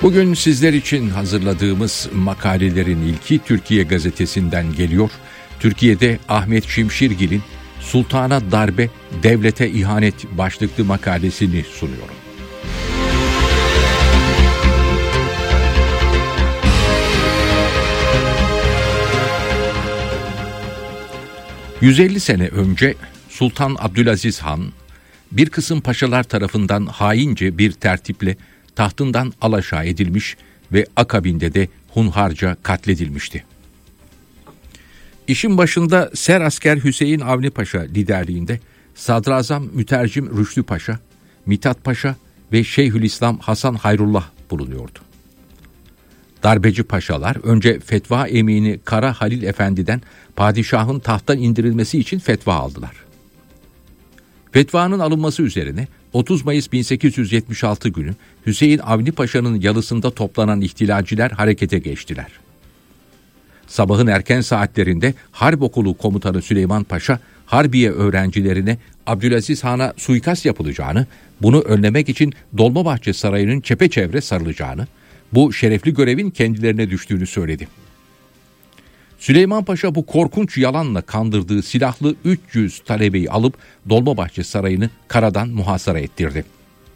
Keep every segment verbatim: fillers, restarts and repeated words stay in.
Bugün sizler için hazırladığımız makalelerin ilki Türkiye Gazetesi'nden geliyor. Türkiye'de Ahmet Şimşirgil'in Sultana Darbe, Devlete İhanet başlıklı makalesini sunuyorum. yüz elli sene önce Sultan Abdülaziz Han, bir kısım paşalar tarafından haince bir tertiple tahtından alaşağı edilmiş ve akabinde de hunharca katledilmişti. İşin başında Serasker Hüseyin Avni Paşa liderliğinde Sadrazam Mütercim Rüştü Paşa, Mithat Paşa ve Şeyhülislam Hasan Hayrullah bulunuyordu. Darbeci paşalar önce fetva emini Kara Halil Efendi'den padişahın tahttan indirilmesi için fetva aldılar. Fetvanın alınması üzerine otuz Mayıs bin sekiz yüz yetmiş altı günü Hüseyin Avni Paşa'nın yalısında toplanan ihtilalciler harekete geçtiler. Sabahın erken saatlerinde Harp Okulu Komutanı Süleyman Paşa, Harbiye öğrencilerine Abdülaziz Han'a suikast yapılacağını, bunu önlemek için Dolmabahçe Sarayı'nın çepeçevre sarılacağını, bu şerefli görevin kendilerine düştüğünü söyledi. Süleyman Paşa bu korkunç yalanla kandırdığı silahlı üç yüz talebeyi alıp Dolmabahçe Sarayı'nı karadan muhasara ettirdi.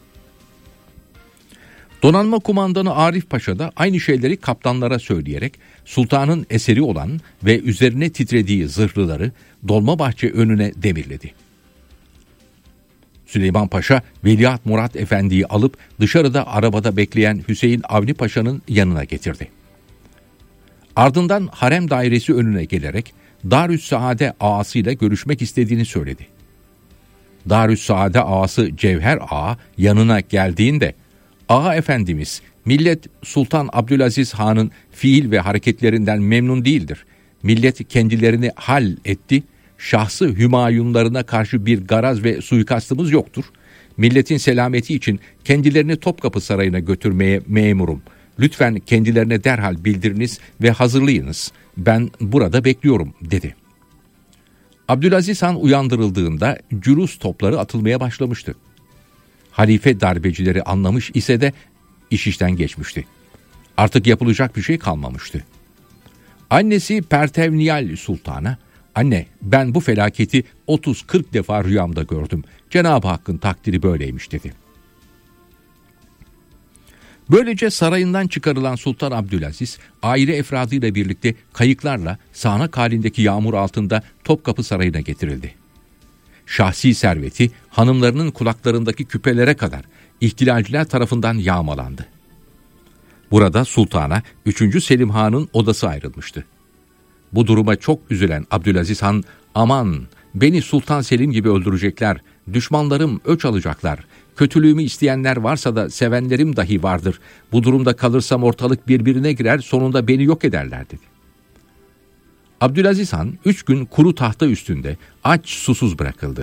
Donanma kumandanı Arif Paşa da aynı şeyleri kaptanlara söyleyerek sultanın eseri olan ve üzerine titrediği zırhlıları Dolmabahçe önüne demirledi. Süleyman Paşa, Veliaht Murat Efendi'yi alıp dışarıda arabada bekleyen Hüseyin Avni Paşa'nın yanına getirdi. Ardından harem dairesi önüne gelerek Darüssaade ağasıyla görüşmek istediğini söyledi. Darüssaade ağası Cevher ağa yanına geldiğinde, "Ağa efendimiz, millet Sultan Abdülaziz Han'ın fiil ve hareketlerinden memnun değildir. Millet kendilerini hal etti, şahsı Hümayunlarına karşı bir garaz ve suikastımız yoktur. Milletin selameti için kendilerini Topkapı Sarayı'na götürmeye memurum. Lütfen kendilerine derhal bildiriniz ve hazırlayınız. Ben burada bekliyorum," dedi. Abdülaziz Han uyandırıldığında cürus topları atılmaya başlamıştı. Halife darbecileri anlamış ise de iş işten geçmişti. Artık yapılacak bir şey kalmamıştı. Annesi Pertevniyal Sultan'a, "Anne, ben bu felaketi otuz kırk defa rüyamda gördüm. Cenab-ı Hakk'ın takdiri böyleymiş," dedi. Böylece sarayından çıkarılan Sultan Abdülaziz, aile efradıyla birlikte kayıklarla sağanak halindeki yağmur altında Topkapı Sarayı'na getirildi. Şahsi serveti hanımlarının kulaklarındaki küpelere kadar ihtilalciler tarafından yağmalandı. Burada sultana üçüncü Selim Han'ın odası ayrılmıştı. Bu duruma çok üzülen Abdülaziz Han, "Aman, beni Sultan Selim gibi öldürecekler, düşmanlarım öç alacaklar, kötülüğümü isteyenler varsa da sevenlerim dahi vardır. Bu durumda kalırsam ortalık birbirine girer, sonunda beni yok ederler," dedi. Abdülaziz Han üç gün kuru tahta üstünde aç susuz bırakıldı.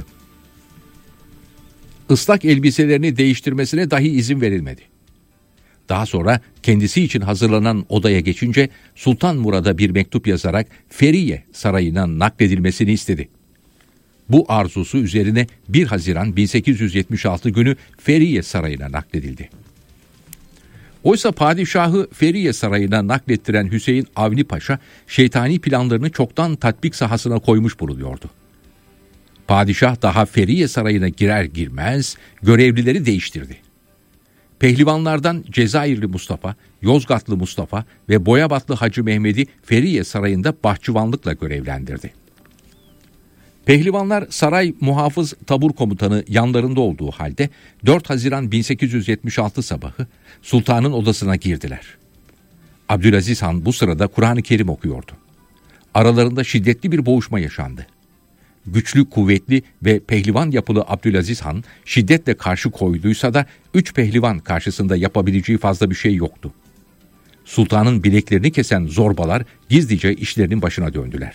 Islak elbiselerini değiştirmesine dahi izin verilmedi. Daha sonra kendisi için hazırlanan odaya geçince Sultan Murad'a bir mektup yazarak Feriye Sarayı'na nakledilmesini istedi. Bu arzusu üzerine bir Haziran bin sekiz yüz yetmiş altı günü Feriye Sarayı'na nakledildi. Oysa padişahı Feriye Sarayı'na naklettiren Hüseyin Avni Paşa, şeytani planlarını çoktan tatbik sahasına koymuş bulunuyordu. Padişah daha Feriye Sarayı'na girer girmez görevlileri değiştirdi. Pehlivanlardan Cezayirli Mustafa, Yozgatlı Mustafa ve Boyabatlı Hacı Mehmet'i Feriye Sarayı'nda bahçıvanlıkla görevlendirdi. Pehlivanlar saray muhafız tabur komutanı yanlarında olduğu halde dört Haziran bin sekiz yüz yetmiş altı sabahı sultanın odasına girdiler. Abdülaziz Han bu sırada Kur'an-ı Kerim okuyordu. Aralarında şiddetli bir boğuşma yaşandı. Güçlü, kuvvetli ve pehlivan yapılı Abdülaziz Han şiddetle karşı koyduysa da üç pehlivan karşısında yapabileceği fazla bir şey yoktu. Sultanın bileklerini kesen zorbalar gizlice işlerinin başına döndüler.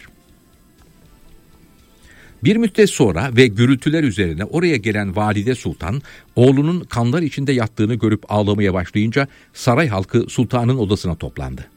Bir müddet sonra ve gürültüler üzerine oraya gelen Valide Sultan, oğlunun kanlar içinde yattığını görüp ağlamaya başlayınca saray halkı sultanın odasına toplandı.